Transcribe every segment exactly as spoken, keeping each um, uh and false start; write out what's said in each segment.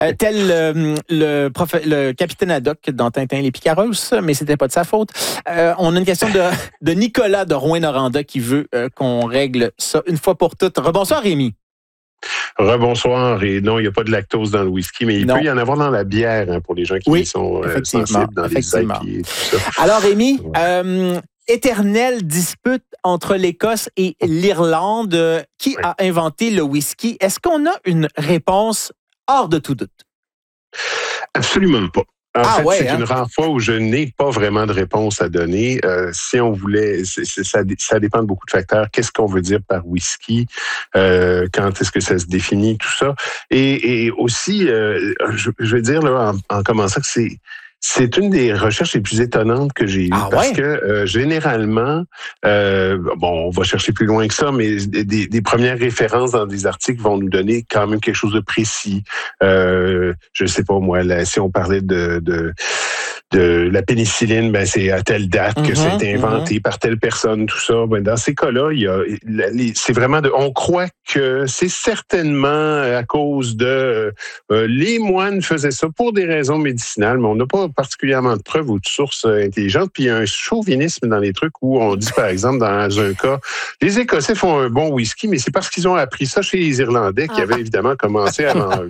Euh, tel euh, le, prof, le capitaine Haddock dans Tintin et les Picaros, mais c'était pas de sa faute. Euh, on a une question de, de Nicolas de Rouyn-Noranda qui veut euh, qu'on règle ça une fois pour toutes. Rebonsoir, Rémi. Rebonsoir. Et non, il n'y a pas de lactose dans le whisky, mais il non. peut y en avoir dans la bière hein, pour les gens qui oui, sont euh, sensibles dans les I P A et tout ça. Alors, Rémi, ouais. euh, éternelle dispute entre l'Écosse et l'Irlande. Euh, qui oui. a inventé le whisky? Est-ce qu'on a une réponse hors de tout doute? Absolument pas. En ah fait, ouais, c'est hein? une rare fois où je n'ai pas vraiment de réponse à donner. Euh, si on voulait, c'est, c'est, ça, ça dépend de beaucoup de facteurs. Qu'est-ce qu'on veut dire par whisky? Euh, quand est-ce que ça se définit? Tout ça. Et, et aussi, euh, je, je vais dire là, en, en commençant que c'est C'est une des recherches les plus étonnantes que j'ai eues ah parce ouais? que euh, généralement, euh, bon, on va chercher plus loin que ça, mais des, des premières références dans des articles vont nous donner quand même quelque chose de précis. Euh, je sais pas moi, là, si on parlait de, de de la pénicilline, ben c'est à telle date que mm-hmm, ça a été inventé mm-hmm. par telle personne, tout ça. Ben dans ces cas-là, il y a, c'est vraiment de, on croit que c'est certainement à cause de euh, les moines faisaient ça pour des raisons médicinales, mais on n'a pas particulièrement de preuves ou de sources intelligentes. Puis il y a un chauvinisme dans les trucs où on dit par exemple dans un cas, les Écossais font un bon whisky, mais c'est parce qu'ils ont appris ça chez les Irlandais qui avaient évidemment commencé avant eux.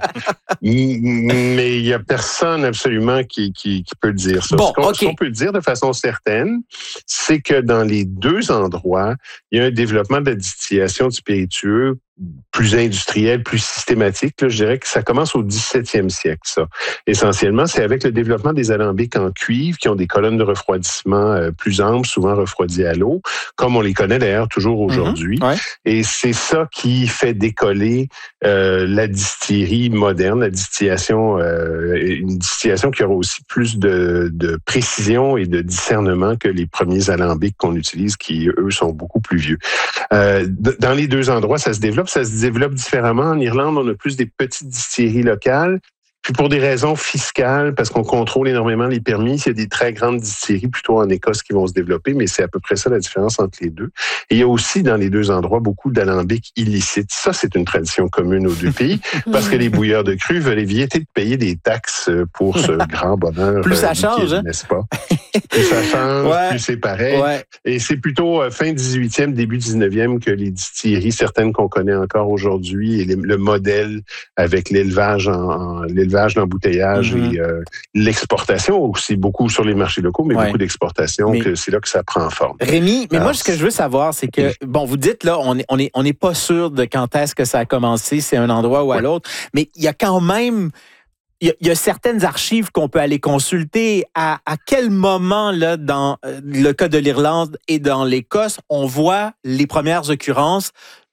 Mais il y a personne absolument qui qui, qui peut le dire. Ça. Bon, ce, qu'on, okay. ce qu'on peut dire de façon certaine, c'est que dans les deux endroits, il y a un développement de la distillation de spiritueux plus industriel, plus systématique. Là, je dirais que ça commence au dix-septième siècle, ça. Essentiellement, c'est avec le développement des alambics en cuivre qui ont des colonnes de refroidissement euh, plus amples, souvent refroidies à l'eau, comme on les connaît d'ailleurs toujours aujourd'hui. Mm-hmm. Ouais. Et c'est ça qui fait décoller euh, la distillerie moderne, la distillation, euh, une distillation qui aura aussi plus de, de précision et de discernement que les premiers alambics qu'on utilise, qui, eux, sont beaucoup plus vieux. Euh, dans les deux endroits, ça se développe. Ça se développe différemment. En Irlande, on a plus des petites distilleries locales. Puis pour des raisons fiscales, parce qu'on contrôle énormément les permis, il y a des très grandes distilleries plutôt en Écosse qui vont se développer, mais c'est à peu près ça la différence entre les deux. Et il y a aussi dans les deux endroits beaucoup d'alambics illicites. Ça, c'est une tradition commune aux deux pays, parce que les bouilleurs de cru veulent éviter de payer des taxes pour ce grand bonheur. Plus ça change, hein? N'est-ce pas? Plus ça change, ouais. plus c'est pareil. Ouais. Et c'est plutôt fin dix-huitième, début dix-neuvième que les distilleries, certaines qu'on connaît encore aujourd'hui, et les, le modèle avec l'élevage en, en l'élevage l'embouteillage mm-hmm. et euh, l'exportation aussi, beaucoup sur les marchés locaux, mais ouais. beaucoup d'exportation, mais, que c'est là que ça prend forme. Rémi, mais Alors, moi, ce que je veux savoir, c'est que, bon, vous dites, là, on n'est on est, on est pas sûr de quand est-ce que ça a commencé, c'est un endroit ou à ouais. l'autre, mais il y a quand même... Il y, a, il y a certaines archives qu'on peut aller consulter. À, à quel moment, là, dans le cas de l'Irlande et dans l'Écosse, on voit les premières occurrences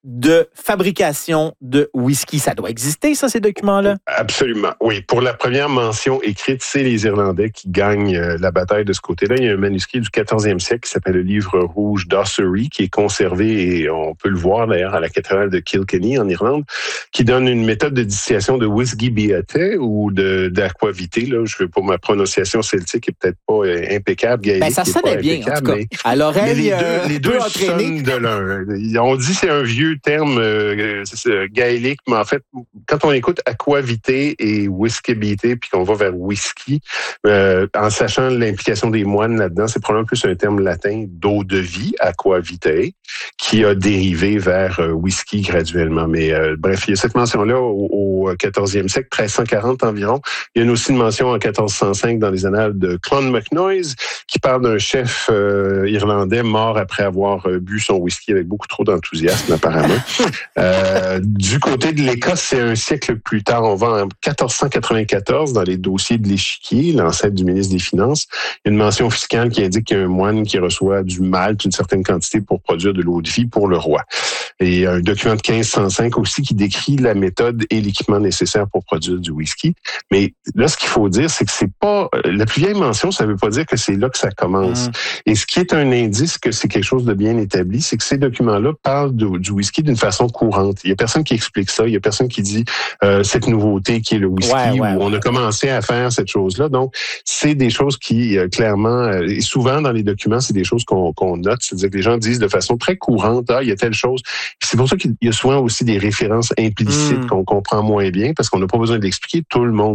de fabrication de whisky? Ça doit exister, ça, ces documents-là? Absolument, oui. Pour la première mention écrite, c'est les Irlandais qui gagnent euh, la bataille de ce côté-là. Il y a un manuscrit du quatorzième siècle qui s'appelle le Livre rouge d'Ossory, qui est conservé, et on peut le voir d'ailleurs à la cathédrale de Kilkenny, en Irlande, qui donne une méthode de distillation de whisky biate ou de, d'aquavité. Là. Je veux pas, ma prononciation celtique est peut-être pas euh, impeccable, gaélique. Ben, ça sonnait bien, en tout cas. Mais, à l'oreille, mais les deux, euh, les deux sonnent de l'un. On dit que c'est un vieux terme euh, c'est gaélique, mais en fait, quand on écoute aquavité et whiskybité, puis qu'on va vers whisky, euh, en sachant l'implication des moines là-dedans, c'est probablement plus un terme latin d'eau de vie, aquavitae, qui a dérivé vers euh, whisky graduellement. Mais euh, bref, il y a cette mention-là au, au quatorzième siècle, treize cent quarante environ. Il y a aussi une mention en quatorze cent cinq dans les annales de Clonmacnoise, qui parle d'un chef euh, irlandais mort après avoir euh, bu son whisky avec beaucoup trop d'enthousiasme, apparemment. Euh, du côté de l'Écosse, c'est un siècle plus tard. On va en quatorze cent quatre-vingt-quatorze dans les dossiers de l'Échiquier, l'ancêtre du ministre des Finances. Il y a une mention fiscale qui indique qu'il y a un moine qui reçoit du malt, une certaine quantité pour produire de l'eau de vie pour le roi. Et un document de quinze cent cinq aussi qui décrit la méthode et l'équipement nécessaire pour produire du whisky. Mais là, ce qu'il faut dire, c'est que c'est pas... La plus vieille mention, ça veut pas dire que c'est là que ça commence. Mmh. Et ce qui est un indice que c'est quelque chose de bien établi, c'est que ces documents-là parlent de, du whisky d'une façon courante. Il y a personne qui explique ça. Il y a personne qui dit euh, cette nouveauté qui est le whisky, ouais, ouais, où on a commencé à faire cette chose-là. Donc, c'est des choses qui, euh, clairement, euh, et souvent dans les documents, c'est des choses qu'on, qu'on note. C'est-à-dire que les gens disent de façon très courante, ah, il y a telle chose. Puis c'est pour ça qu'il y a souvent aussi des références implicites mmh. qu'on comprend moins bien, parce qu'on n'a pas besoin de l'expliquer. Tout le monde